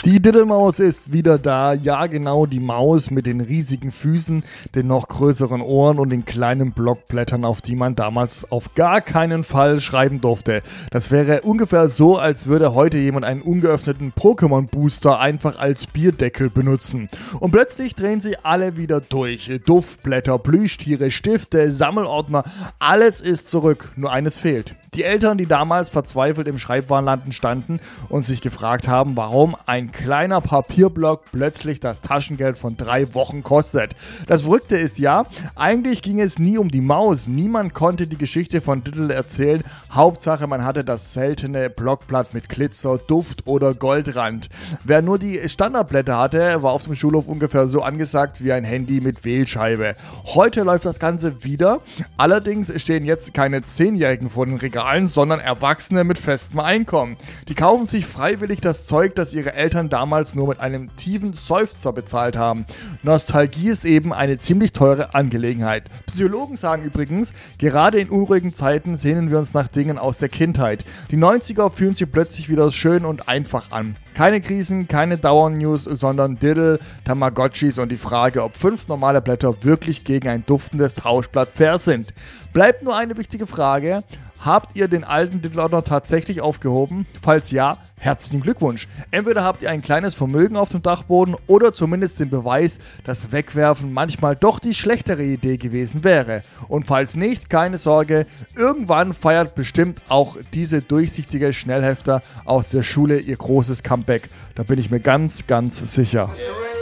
Die Diddelmaus ist wieder da. Ja, genau, die Maus mit den riesigen Füßen, den noch größeren Ohren und den kleinen Blockblättern, auf die man damals auf gar keinen Fall schreiben durfte. Das wäre ungefähr so, als würde heute jemand einen ungeöffneten Pokémon-Booster einfach als Bierdeckel benutzen. Und plötzlich drehen sie alle wieder durch. Duftblätter, Plüschtiere, Stifte, Sammelordner, alles ist zurück. Nur eines fehlt. Die Eltern, die damals verzweifelt im Schreibwarenladen standen und sich gefragt haben, warum ein kleiner Papierblock plötzlich das Taschengeld von 3 Wochen kostet. Das Verrückte ist ja, eigentlich ging es nie um die Maus. Niemand konnte die Geschichte von Diddle erzählen. Hauptsache, man hatte das seltene Blockblatt mit Glitzer, Duft oder Goldrand. Wer nur die Standardblätter hatte, war auf dem Schulhof ungefähr so angesagt wie ein Handy mit Wählscheibe. Heute läuft das Ganze wieder. Allerdings stehen jetzt keine 10-Jährigen vor den Regalen, sondern Erwachsene mit festem Einkommen. Die kaufen sich freiwillig das Zeug, das ihre Eltern damals nur mit einem tiefen Seufzer bezahlt haben. Nostalgie ist eben eine ziemlich teure Angelegenheit. Psychologen sagen übrigens, gerade in unruhigen Zeiten sehnen wir uns nach Dingen aus der Kindheit. Die 90er fühlen sich plötzlich wieder schön und einfach an. Keine Krisen, keine Dauernews, sondern Diddle, Tamagotchis und die Frage, ob 5 normale Blätter wirklich gegen ein duftendes Tauschblatt fair sind. Bleibt nur eine wichtige Frage: Habt ihr den alten Diddle-Ordner tatsächlich aufgehoben? Falls ja, herzlichen Glückwunsch. Entweder habt ihr ein kleines Vermögen auf dem Dachboden oder zumindest den Beweis, dass Wegwerfen manchmal doch die schlechtere Idee gewesen wäre. Und falls nicht, keine Sorge, irgendwann feiert bestimmt auch diese durchsichtige Schnellhefter aus der Schule ihr großes Comeback. Da bin ich mir ganz, ganz sicher.